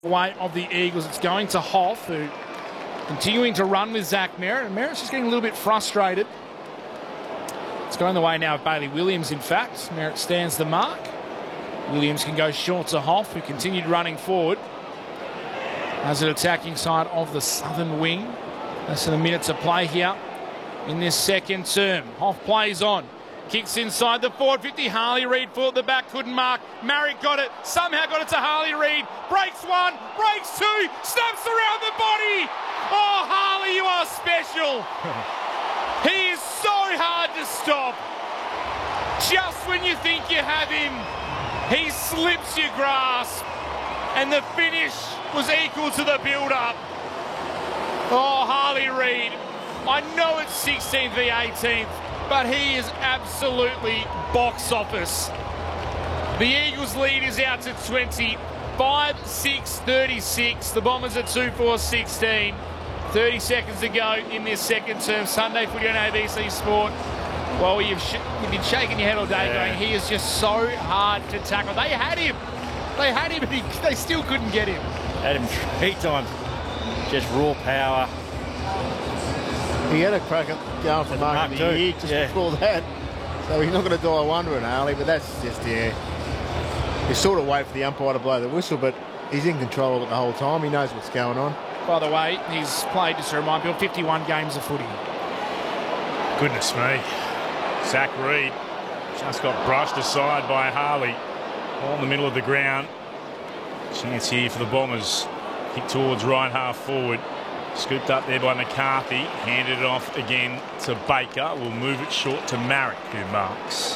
Way of the Eagles. It's going to Hoff, who continuing to run with Zach Merritt. And Merritt's just getting a little bit frustrated. It's going the way now of Bailey Williams, in fact. Merritt stands the mark. Williams can go short to Hoff, who continued running forward. As an attacking side of the southern wing. Less than a minute to play here in this second term. Hoff plays on. Kicks inside the forward 50. Harley Reid full at the back, couldn't mark. Marriott got it, somehow got it to Harley Reid. Breaks one, breaks two, snaps around the body. Oh, Harley, you are special. He is so hard to stop. Just when you think you have him, he slips your grasp. And the finish was equal to the build-up. Oh, Harley Reid. I know it's 16th v 18th. But he is absolutely box office. The Eagles lead is out to 20. 5-6-36. The Bombers are 2-4-16. 30 seconds to go in this second term. Sunday footy on ABC Sport. Well, you've been shaking your head all day going, he is just so hard to tackle. They had him. They had him, but they still couldn't get him. Had him 3 times. Just raw power. He had a crack at going for Mark of the year just before that. So he's not going to die wondering, Harley, but that's just, you sort of wait for the umpire to blow the whistle, but he's in control of it the whole time. He knows what's going on. By the way, he's played, just to remind people, 51 games of footy. Goodness me. Zach Reid just got brushed aside by Harley. All in the middle of the ground. Chance here for the Bombers. Kick towards right half forward. Scooped up there by McCarthy. Handed it off again to Baker. We'll move it short to Marrick, who marks.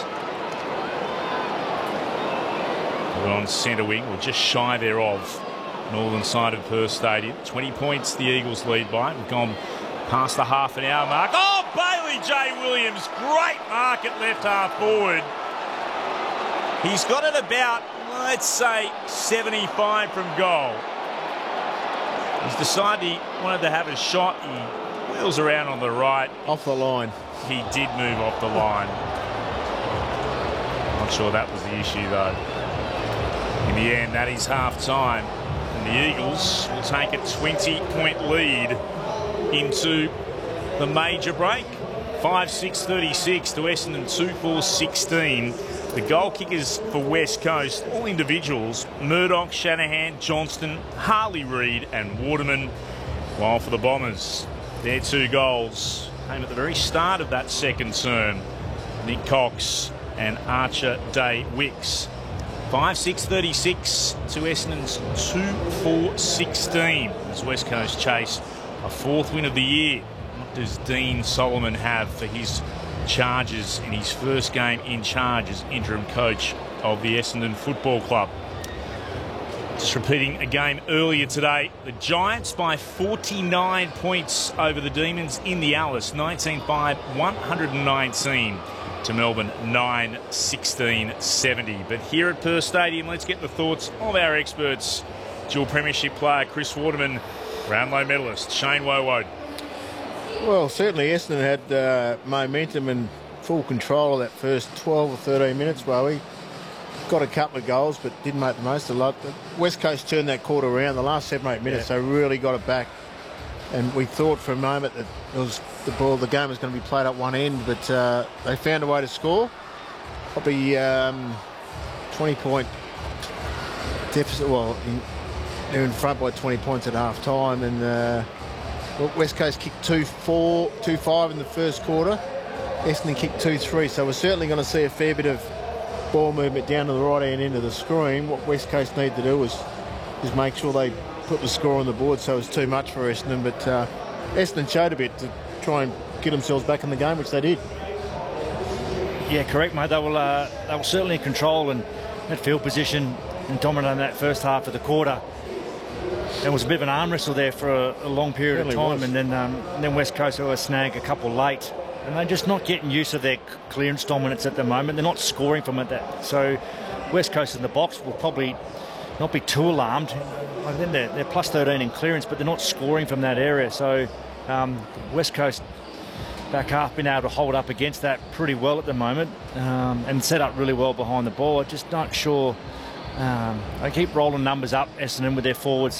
We're on centre wing, or just shy thereof. Northern side of Perth Stadium. 20 points the Eagles lead by. We've gone past the half an hour mark. Oh, Bailey J. Williams. Great mark at left half forward. He's got it about, let's say, 75 from goal. He's decided he wanted to have a shot. He wheels around on the right. Off the line. He did move off the line. Not sure that was the issue, though. In the end, that is half-time. And the Eagles will take a 20-point lead into the major break. 5-6-36 to Essendon 2-4-16. The goal kickers for West Coast, all individuals, Murdoch, Shanahan, Johnston, Harley Reid and Waterman. While for the Bombers, their 2 goals came at the very start of that second term. Nick Cox and Archer Day Wicks. 5-6-36 to Essendon's 2-4-16 as West Coast chase a 4th win of the year. What does Dean Solomon have for his charges in his first game in charge as interim coach of the Essendon Football Club? Just repeating a game earlier today, the Giants by 49 points over the Demons in the Alice, 19-5, 119 to Melbourne, 9-16-70. But here at Perth Stadium, let's get the thoughts of our experts. Dual premiership player Chris Waterman, Brownlow medalist Shane Woewode. Well, certainly Essendon had momentum and full control of that first 12 or 13 minutes, Wowie. Got a couple of goals, but didn't make the most of it. West Coast turned that quarter around. The last 7 or 8 minutes, they really got it back. And we thought for a moment that it was the game was going to be played up one end, but they found a way to score. Probably 20-point deficit. Well, they're in front by 20 points at half time, and West Coast kicked 2-5 in the first quarter. Essendon kicked 2-3, so we're certainly going to see a fair bit of ball movement down to the right-hand end of the screen. What West Coast need to do is make sure they put the score on the board, so it was too much for Essendon, but Essendon showed a bit to try and get themselves back in the game, which they did. Yeah, correct, mate. They were certainly in control and had field position and dominating that first half of the quarter. There was a bit of an arm wrestle there for a long period of time, and then West Coast will snag a couple late, and they're just not getting used to their clearance dominance at the moment. They're not scoring from it. So West Coast in the box will probably not be too alarmed. I think they're plus 13 in clearance, but they're not scoring from that area. So West Coast back half been able to hold up against that pretty well at the moment, and set up really well behind the ball. I'm just not sure. They keep rolling numbers up, Essendon, with their forwards.